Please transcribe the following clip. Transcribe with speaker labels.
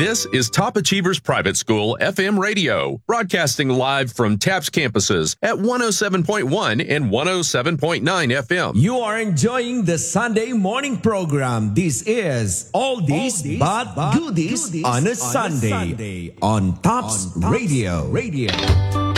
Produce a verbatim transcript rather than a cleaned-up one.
Speaker 1: This is Top Achievers Private School F M Radio, broadcasting live from TAPS campuses at one oh seven point one and one oh seven point nine F M.
Speaker 2: You are enjoying the Sunday morning program. This is All This But Goodies on a Sunday on TAPS Radio. Radio.